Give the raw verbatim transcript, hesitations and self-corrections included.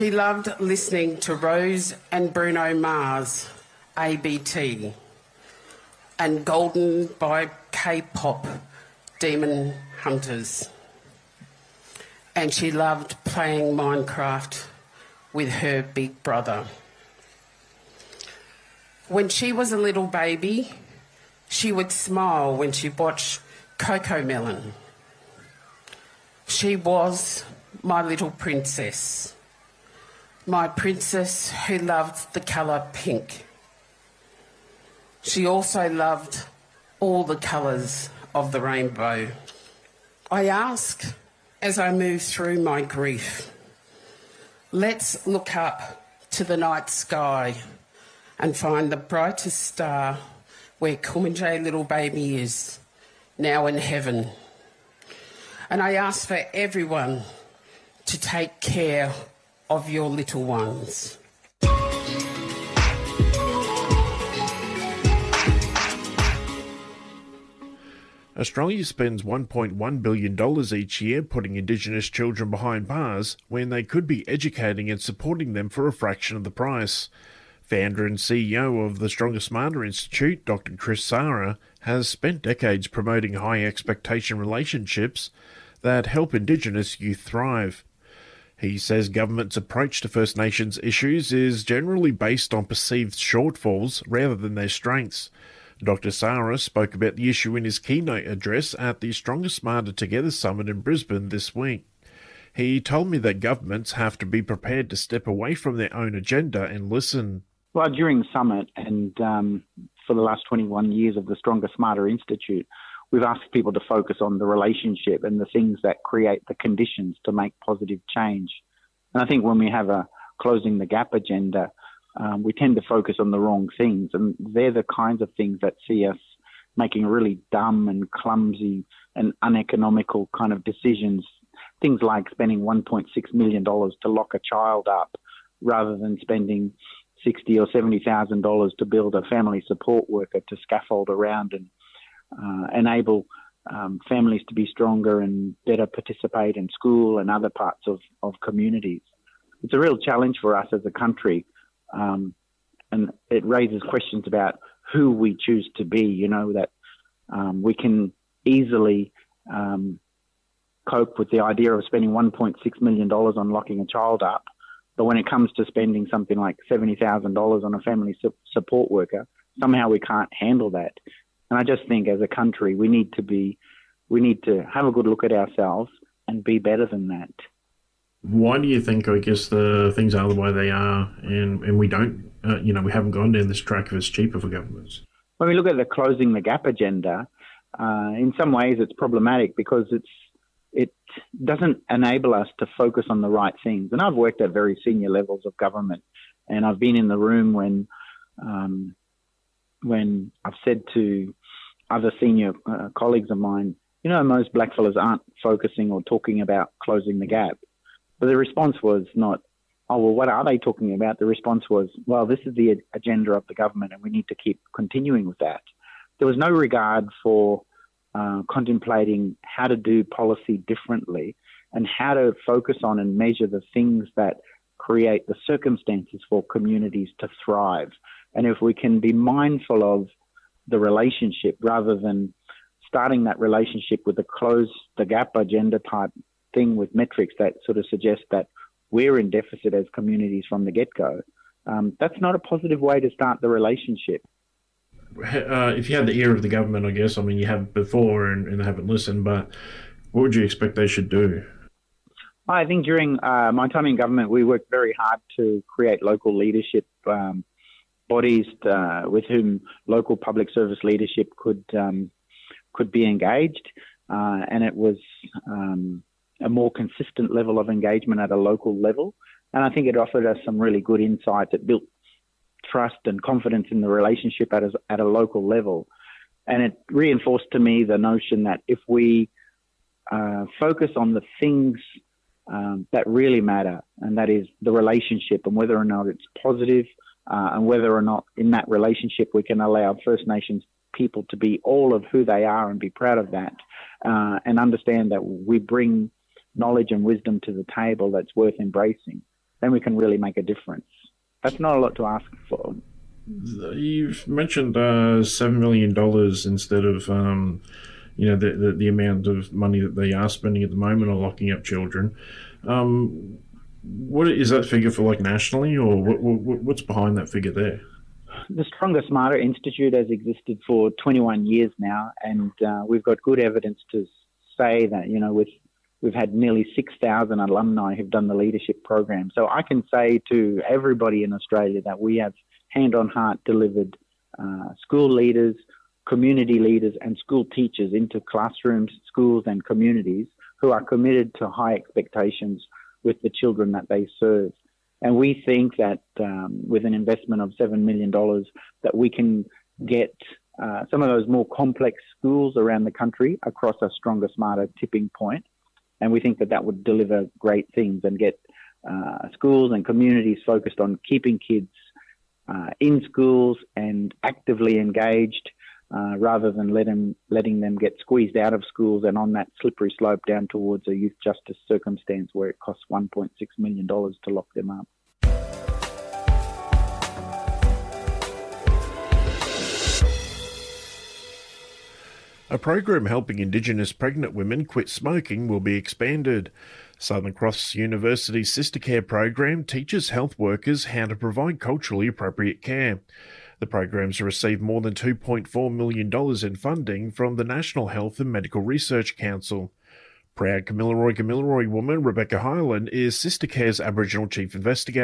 He loved listening to Rose and Bruno Mars, A B T, and Golden by K-pop, Demon Hunters. And she loved playing Minecraft with her big brother. When she was a little baby, she would smile when she watched Cocomelon. She was my little princess. My princess who loved the colour pink. She also loved all the colours of the rainbow. I ask as I move through my grief, let's look up to the night sky and find the brightest star where Kumanjay little baby is, now in heaven. And I ask for everyone to take care of your little ones. Australia spends one point one billion dollars each year putting Indigenous children behind bars when they could be educating and supporting them for a fraction of the price. Founder and C E O of the Stronger Smarter Institute, Doctor Chris Sara, has spent decades promoting high expectation relationships that help Indigenous youth thrive. He says government's approach to First Nations issues is generally based on perceived shortfalls rather than their strengths. Doctor Sara spoke about the issue in his keynote address at the Stronger Smarter Together Summit in Brisbane this week. He told me that governments have to be prepared to step away from their own agenda and listen. Well, during the summit and um, for the last twenty-one years of the Stronger Smarter Institute, we've asked people to focus on the relationship and the things that create the conditions to make positive change. And I think when we have a closing the gap agenda, um, we tend to focus on the wrong things. And they're the kinds of things that see us making really dumb and clumsy and uneconomical kind of decisions. Things like spending one point six million dollars to lock a child up rather than spending sixty thousand dollars or seventy thousand dollars to build a family support worker to scaffold around and Uh, enable um, families to be stronger and better participate in school and other parts of, of communities. It's a real challenge for us as a country, um, and it raises questions about who we choose to be, you know, that um, we can easily um, cope with the idea of spending one point six million dollars on locking a child up, but when it comes to spending something like seventy thousand dollars on a family su- support worker, somehow we can't handle that. And I just think as a country, we need to be, we need to have a good look at ourselves and be better than that. Why do you think, I guess, the things are the way they are and, and we don't, uh, you know, we haven't gone down this track of it's cheaper for governments? When we look at the closing the gap agenda, uh, in some ways it's problematic because it's, it doesn't enable us to focus on the right things. And I've worked at very senior levels of government and I've been in the room when, um, when I've said to other senior uh, colleagues of mine, you know, most blackfellas aren't focusing or talking about closing the gap. But the response was not, oh, well, what are they talking about? The response was, well, this is the agenda of the government and we need to keep continuing with that. There was no regard for uh, contemplating how to do policy differently and how to focus on and measure the things that create the circumstances for communities to thrive. And if we can be mindful of the relationship rather than starting that relationship with a close the gap agenda type thing with metrics that sort of suggest that we're in deficit as communities from the get-go, um, that's not a positive way to start the relationship. Uh, if you had the ear of the government, I guess, I mean, you have before and, and they haven't listened, but what would you expect they should do? I think during uh, my time in government, we worked very hard to create local leadership um, bodies uh, with whom local public service leadership could um, could be engaged, uh, and it was um, a more consistent level of engagement at a local level. And I think it offered us some really good insights. It built trust and confidence in the relationship at a, at a local level, and it reinforced to me the notion that if we uh, focus on the things um, that really matter, and that is the relationship and whether or not it's positive. Uh, and whether or not in that relationship we can allow First Nations people to be all of who they are and be proud of that, uh, and understand that we bring knowledge and wisdom to the table that's worth embracing. then we can really make a difference. That's not a lot to ask for. You've mentioned uh, seven million dollars instead of, um, you know, the, the the amount of money that they are spending at the moment on locking up children. Um, what is that figure for, like, nationally, or what, what, what's behind that figure there? The Stronger Smarter Institute has existed for twenty-one years now, and uh, we've got good evidence to say that, you know, with we've had nearly six thousand alumni who've done the leadership program. So I can say to everybody in Australia that we have hand on heart delivered uh, school leaders, community leaders and school teachers into classrooms, schools and communities who are committed to high expectations with the children that they serve. And we think that um, with an investment of seven million dollars that we can get uh, some of those more complex schools around the country across a Stronger Smarter tipping point. And we think that that would deliver great things and get uh, schools and communities focused on keeping kids uh, in schools and actively engaged uh, rather than let them, letting them get squeezed out of schools and on that slippery slope down towards a youth justice circumstance where it costs one point six million dollars to lock them up. A program helping Indigenous pregnant women quit smoking will be expanded. Southern Cross University's Sister Care program teaches health workers how to provide culturally appropriate care. The program's received more than two point four million dollars in funding from the National Health and Medical Research Council. Proud Kamilaroi Kamilaroi woman Rebecca Hyland is Sister Care's Aboriginal Chief Investigator.